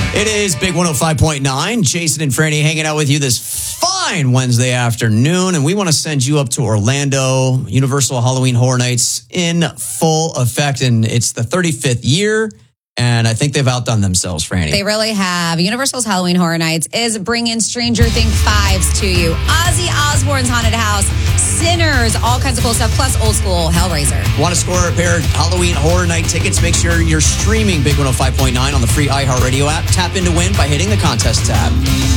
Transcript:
It is Big 105.9. Jason and Franny hanging out with you this fine Wednesday afternoon. And we want to send you up to Orlando. Universal Halloween Horror Nights in full effect. And it's the 35th year. And I think they've outdone themselves, Franny. They really have. Universal's Halloween Horror Nights is bringing Stranger Things 5s to you. Ozzy Osbourne's Haunted House, Sinners, all kinds of cool stuff, plus old school Hellraiser. Want to score a pair of Halloween Horror Night tickets? Make sure you're streaming Big 105.9 on the free iHeartRadio app. Tap in to win by hitting the contest tab.